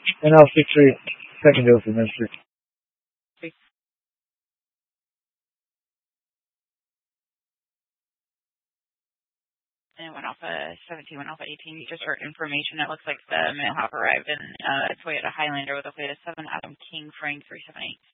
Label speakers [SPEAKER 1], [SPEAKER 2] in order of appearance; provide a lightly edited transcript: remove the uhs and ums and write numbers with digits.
[SPEAKER 1] And I'll 63, second dose administered.
[SPEAKER 2] And it went off a 17, went off a 18. Just for information, it looks like the mail have arrived, and it's way at a Highlander with a Toyota 7 Adam King Frank 378.